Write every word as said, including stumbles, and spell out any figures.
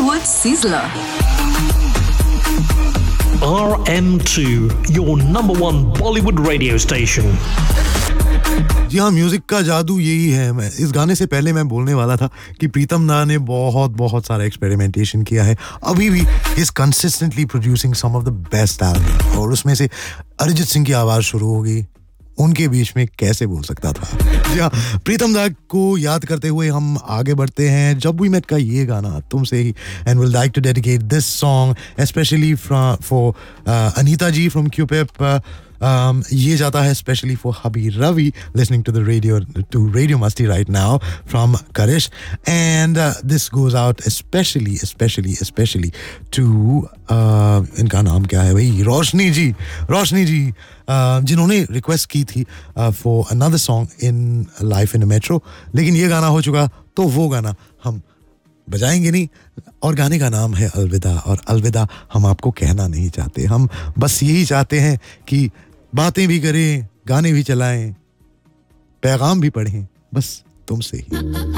Bollywood Sizzler. R M two, your number one Bollywood radio station. जी हाँ, music का जादू यही है. मैं इस गाने से पहले मैं बोलने वाला था कि प्रीतम दा ने बहुत बहुत सारा एक्सपेरिमेंटेशन किया है. अभी भी is consistently producing some of the best album. और उसमें से अरिजीत सिंह की आवाज शुरू होगी, उनके बीच में कैसे बोल सकता था. जी हाँ, प्रीतम दा को याद करते हुए हम आगे बढ़ते हैं. जब वी मेट का ये गाना तुमसे ही, and will like to dedicate this song specially for Anita ji from क्यूपिप. Um, ये जाता है especially for Hubby Ravi listening to the radio to Radio Masti right now from Karish, and uh, this goes out especially especially especially to uh, इनका नाम क्या है भाई, रोशनी जी. रोशनी जी uh, जिन्होंने request की थी uh, for another song in Life in a Metro, लेकिन ये गाना हो चुका तो वो गाना हम बजाएंगे नहीं. और गाने का नाम है अलविदा, और अलविदा हम आपको कहना नहीं चाहते. हम बस यही चाहते हैं कि बातें भी करें, गाने भी चलाएं, पैगाम भी पढ़ें, बस तुमसे ही.